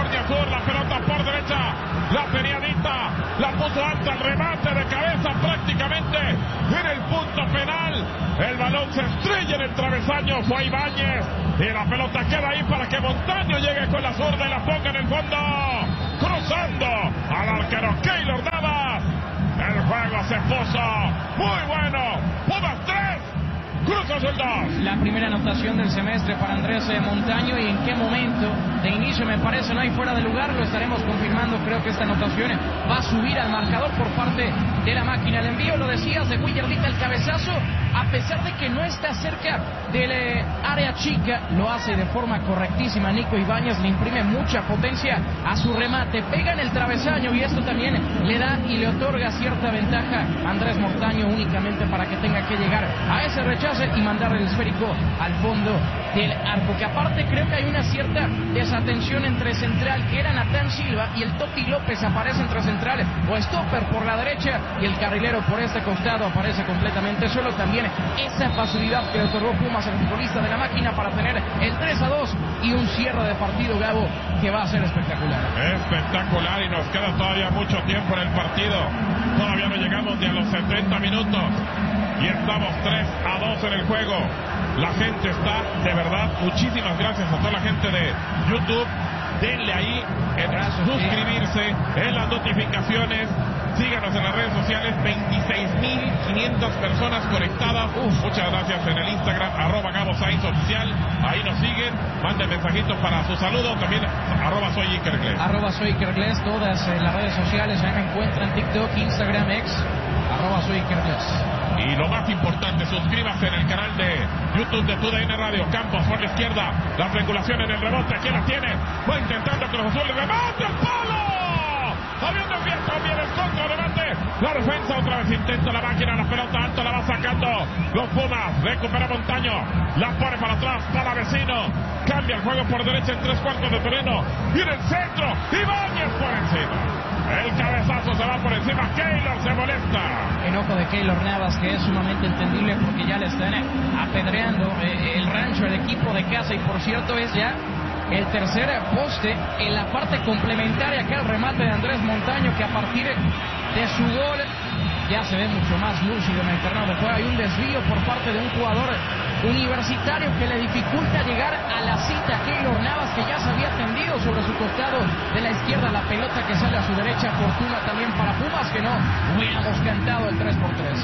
California Sur, la pelota por derecha, la tenía Dita, la puso alta, el remate de cabeza prácticamente en el punto penal. El balón se estrella en el travesaño, fue Ibáñez y la pelota queda ahí para que Montaño llegue con la zurda y la ponga en el fondo, cruzando al arquero Keylor Navas. El juego se puso muy bueno. Pumas 3, Cruz Azul 2. La primera anotación del semestre para Andrés Montaño, y en qué momento de inicio me parece no hay fuera de lugar, lo estaremos confirmando. Creo que esta anotación va a subir al marcador por parte de la máquina. El envío, lo decías, de Willardita, el cabezazo, a pesar de que no está cerca del área chica, lo hace de forma correctísima. Nico Ibáñez le imprime mucha potencia a su remate, pega en el travesaño, y esto también le da y le otorga cierta ventaja a Andrés Montaño, únicamente para que tenga que llegar a ese rechace y mandar el esférico al fondo del arco. Que aparte creo que hay una cierta desatención entre central, que era Natán Silva, y el Toti López aparece entre central o stopper por la derecha, y el carrilero por este costado aparece completamente solo. También esa facilidad que le otorgó Pumas al futbolista de la máquina para tener el 3-2 y un cierre de partido, Gabo, que va a ser espectacular. Espectacular, y nos queda todavía mucho tiempo en el partido. Todavía no llegamos ni a los 70 minutos y estamos 3-2 en el juego. La gente está, de verdad, muchísimas gracias a toda la gente de YouTube. Denle ahí en suscribirse, en las notificaciones. Síganos en las redes sociales, 26.500 personas conectadas. Muchas gracias en el Instagram, @GaboSainzOficial. Ahí nos siguen, manden mensajitos para sus saludos. También @SoyIkerGles. @SoyIkerGles, todas las redes sociales. Ahí me encuentran, TikTok, Instagram, X, @SoyIkerGles. Y lo más importante, suscríbase en el canal de YouTube de TUDN Radio. Campos por la izquierda, la triangulación en el rebote. ¿Quién la tiene? Va intentando Cruz Azul, el remate, el palo. Habiendo abierto bien el contrarremate. La defensa otra vez intenta la máquina, la pelota alta la va sacando los Pumas. Recupera Montaño, la pone para atrás, para Vecino. Cambia el juego por derecha en 3/4 de terreno. Y en el centro, Ibáñez por encima. El cabezazo se va por encima, Keylor se molesta. Enojo de Keylor Navas, que es sumamente entendible porque ya le están apedreando el rancho, el equipo de casa, y por cierto es ya el tercer poste en la parte complementaria acá el remate de Andrés Montaño, que a partir de su gol ya se ve mucho más lúcido en el terreno de juego. Hay un desvío por parte de un jugador universitario que le dificulta llegar a la cita. Keylor Navas, que ya se había tendido sobre su costado de la izquierda, la pelota que sale a su derecha. Fortuna también para Pumas, que no hubiéramos cantado el 3-3.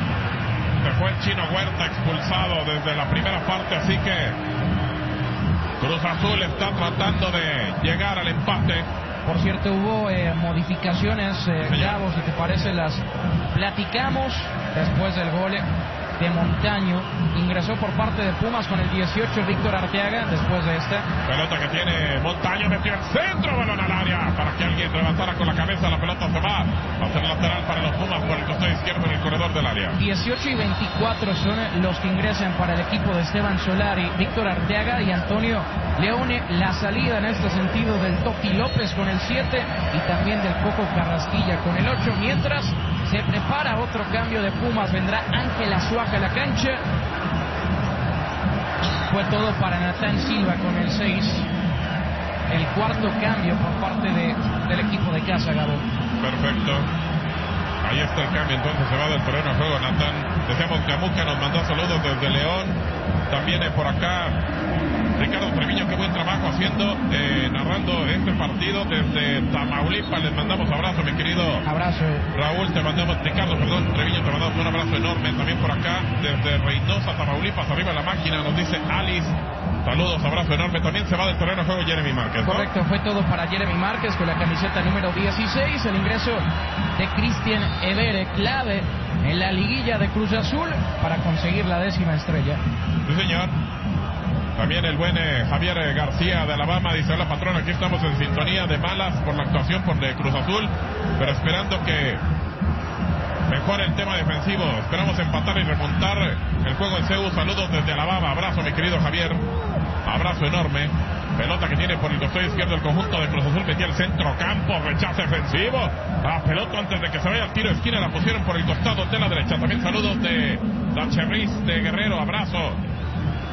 Se fue el Chino Huerta expulsado desde la primera parte, así que Cruz Azul está tratando de llegar al empate. Por cierto, hubo modificaciones, Gabo, si te parece, las platicamos después del gol de Montaño. Ingresó por parte de Pumas con el 18 Víctor Arteaga después de esta. Pelota que tiene Montaño, metió el centro, balón al área para que alguien levantara con la cabeza. La pelota se va a ser lateral para los Pumas por el costado izquierdo en el corredor del área. 18 y 24 son los que ingresan para el equipo de Esteban Solari, Víctor Arteaga y Antonio Leone. La salida en este sentido del Toti López con el 7 y también del Coco Carrasquilla con el 8. Mientras se prepara otro cambio de Pumas, vendrá Ángel Azuaga a la cancha. Fue todo para Natán Silva con el 6. El cuarto cambio por parte del equipo de casa, Gabo. Perfecto. Ahí está el cambio, entonces se va del terreno de juego Natán. Decíamos que Amuca nos mandó saludos desde León. También por acá Ricardo Treviño, qué buen trabajo haciendo, narrando este partido desde Tamaulipas. Les mandamos abrazo, mi querido abrazo. Raúl, te mandamos, Ricardo, perdón, Treviño, te mandamos un abrazo enorme. También por acá, desde Reynosa, Tamaulipas, arriba la máquina, nos dice Alice. Saludos, abrazo enorme. También se va del terreno de juego Jeremy Márquez, ¿no? Correcto, fue todo para Jeremy Márquez con la camiseta número 16. El ingreso de Cristian Evere, clave en la liguilla de Cruz Azul para conseguir la 10ª estrella. Sí, señor. También el buen Javier García de Alabama dice: hola patrón, aquí estamos en sintonía de malas por la actuación por de Cruz Azul, pero esperando que mejore el tema defensivo. Esperamos empatar y remontar el juego en CEU. Saludos desde Alabama. Abrazo, mi querido Javier. Abrazo enorme. Pelota que tiene por el costado izquierdo el conjunto de Cruz Azul. Metía el centro campo. Rechace ofensivo. La pelota antes de que se vaya al tiro de esquina la pusieron por el costado de la derecha. También saludos de Dacherris de Guerrero. Abrazo.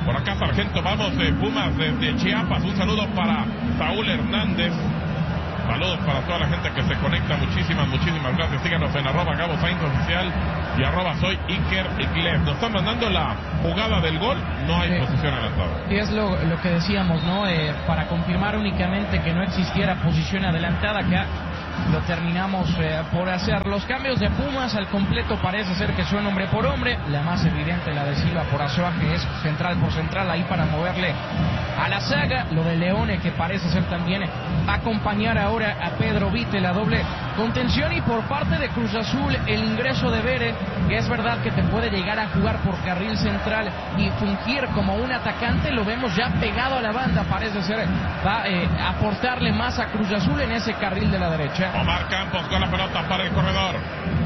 Por acá, Sargento, vamos de Pumas desde Chiapas. Un saludo para Saúl Hernández. Saludos para toda la gente que se conecta. Muchísimas gracias. Síganos en @GaboSainzOficial y @soy Iker Iglesias. Nos están mandando la jugada del gol. No hay posición adelantada. Y es lo que decíamos, ¿no? Para confirmar únicamente que no existiera posición adelantada, que lo terminamos por hacer. Los cambios de Pumas al completo parece ser que son hombre por hombre. La más evidente, la de Silva por Azoa, que es central por central ahí para moverle a la saga. Lo de Leone, que parece ser también va a acompañar ahora a Pedro Vite, la doble contención. Y por parte de Cruz Azul, el ingreso de Bere, que es verdad que te puede llegar a jugar por carril central y fungir como un atacante. Lo vemos ya pegado a la banda, parece ser va a aportarle más a Cruz Azul en ese carril de la derecha. Omar Campos con la pelota para el corredor.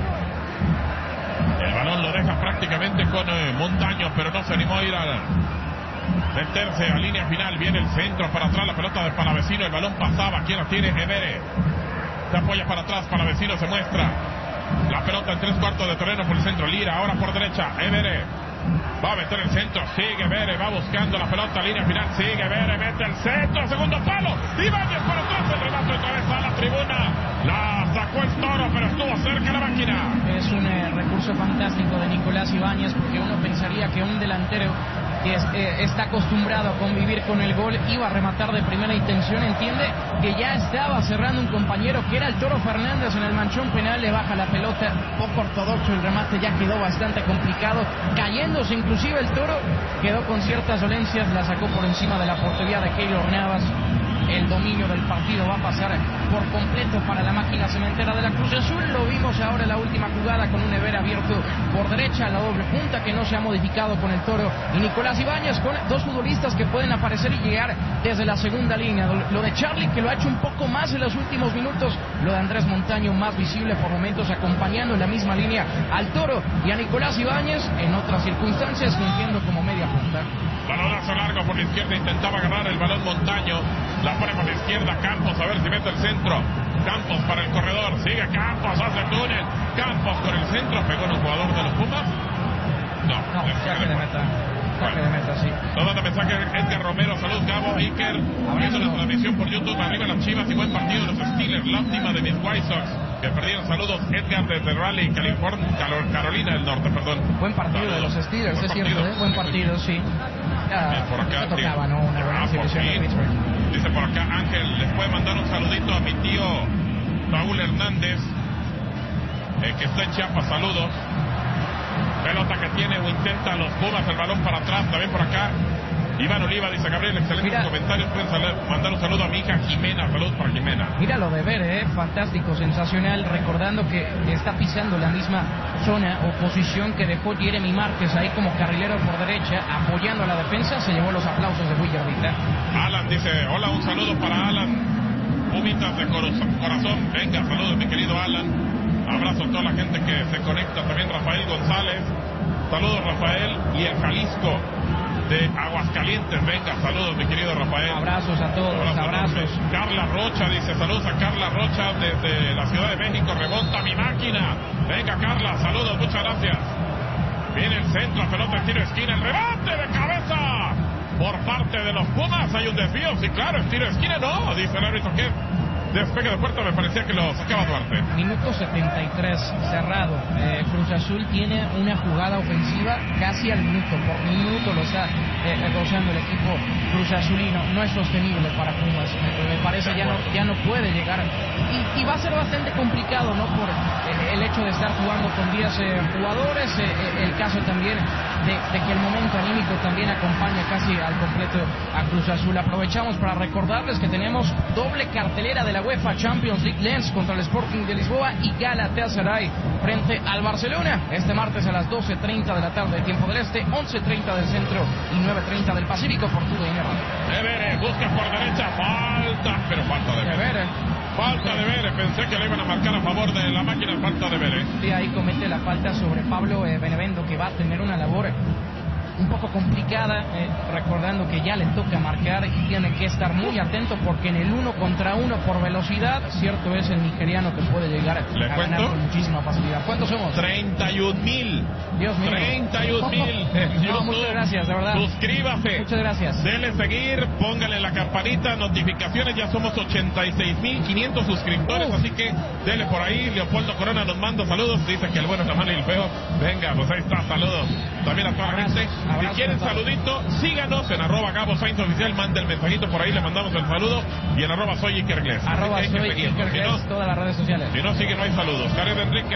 El balón lo deja prácticamente con Montaño, pero no se animó a ir a meterse a línea final. Viene el centro para atrás, la pelota de Palavecino. El balón pasaba, ¿quién la tiene? Evere. Se apoya para atrás, Palavecino se muestra. La pelota en 3/4 de terreno por el centro. Lira, ahora por derecha, Evere. Va a meter el centro, sigue Vere, va buscando la pelota, línea final, sigue Vere, mete el centro, segundo palo, Ibáñez por atrás, el remate otra vez a la tribuna, la sacó el Toro, pero estuvo cerca la máquina. Es un recurso fantástico de Nicolás Ibáñez, porque uno pensaría que un delantero que está acostumbrado a convivir con el gol iba a rematar de primera intención. Entiende que ya estaba cerrando un compañero que era el Toro Fernández en el manchón penal, le baja la pelota, poco ortodoxo el remate, ya quedó bastante complicado, cayéndose inclusive el Toro, quedó con ciertas dolencias, la sacó por encima de la portería de Keylor Navas. El dominio del partido va a pasar por completo para la máquina cementera de la Cruz Azul. Lo vimos ahora en la última jugada con un Evere abierto por derecha, la doble punta que no se ha modificado con el Toro y Nicolás Ibáñez, con dos futbolistas que pueden aparecer y llegar desde la segunda línea. Lo de Charlie, que lo ha hecho un poco más en los últimos minutos, lo de Andrés Montaño más visible por momentos, acompañando en la misma línea al Toro y a Nicolás Ibáñez en otras circunstancias fungiendo como media punta. Balonazo largo por la izquierda, intentaba agarrar el balón Montaño, la pone por la izquierda, Campos, a ver si mete el centro, Campos para el corredor, sigue Campos, hace el túnel, Campos con el centro, pegó en un jugador de los Pumas. No, saque de meta. Saque de meta, sí. Nos manda mensaje Edgar Romero, salud Gabo, Iker, viendo la transmisión por YouTube, arriba las Chivas y buen partido de los Steelers, lástima de mis White Sox, que perdieron. Saludos Edgar desde Raleigh, Carolina del Norte, perdón. Buen partido de los Steelers, es cierto, buen partido, sí. Por acá tocaba, ¿no? Una buena exhibición de Pittsburgh. Dice por acá Ángel, les puede mandar un saludito a mi tío Saúl Hernández, que está en Chiapas, saludos. Pelota que tiene o intenta los Pumas, el balón para atrás, también por acá Iván Oliva, dice Gabriel, excelentes comentarios, pueden mandar un saludo a mi hija Jimena, saludos para Jimena. Mira lo de Vere, fantástico, sensacional, recordando que está pisando la misma zona o posición que dejó Jeremy Márquez ahí como carrilero por derecha, apoyando a la defensa, se llevó los aplausos de Willardita. Alan dice, hola, un saludo para Alan, Pumitas de corazón, venga, saludos mi querido Alan. Abrazo a toda la gente que se conecta, también Rafael González, saludos Rafael, y el Jalisco de Aguascalientes, venga, saludos mi querido Rafael. Abrazos a todos, abrazos. Carla Rocha dice, saludos a Carla Rocha desde la Ciudad de México, remonta mi máquina, venga Carla, saludos, muchas gracias. Viene el centro, pelota en tiro de esquina, el rebate de cabeza por parte de los Pumas, hay un desvío, sí claro, el tiro de esquina no, dice el árbitro que despegue de puerta, me parecía que lo sacaba Duarte. Minuto 73, cerrado. Cruz Azul tiene una jugada ofensiva casi al minuto, por minuto lo está gozando el equipo Cruz Azulino. No es sostenible para Pumas, me parece ya no puede llegar. Y va a ser bastante complicado, ¿no? Por el hecho de estar jugando con 10 jugadores, el caso también de que el momento anímico también acompaña casi al completo a Cruz Azul. Aprovechamos para recordarles que tenemos doble cartelera de la UEFA Champions League, Lens contra el Sporting de Lisboa y Galatasaray frente al Barcelona este martes a las 12:30 de la tarde tiempo del este, 11:30 del centro y 9:30 del Pacífico por TUDN Radio. Evere busca por derecha, falta de Vere. Falta de Vere, pensé que le iban a marcar a favor de la máquina, falta de Vere. Sí, ahí comete la falta sobre Pablo Benevendo, que va a tener una labor un poco complicada, recordando que ya le toca marcar y tiene que estar muy atento porque en el 1 contra 1 por velocidad, cierto es el nigeriano que puede llegar a ganar con muchísima facilidad. ¿Cuántos somos? 31,000. Dios mío. 31,000 en YouTube. No, muchas gracias, de verdad. Suscríbase. Muchas gracias. Dele seguir, póngale la campanita, notificaciones, ya somos 86,500 suscriptores, así que dele por ahí. Leopoldo Corona nos manda saludos, dice que el bueno es la mano y el feo. Venga, pues ahí está, saludos. También a toda la gente. Si quieren saludito, síganos en @GaboSainzOficial, mande el mensajito por ahí, le mandamos el saludo, y en @soy Iker Gles. @soy Iker Gles, todas las redes sociales. Si no sigue, no hay saludos. Karen Enrique.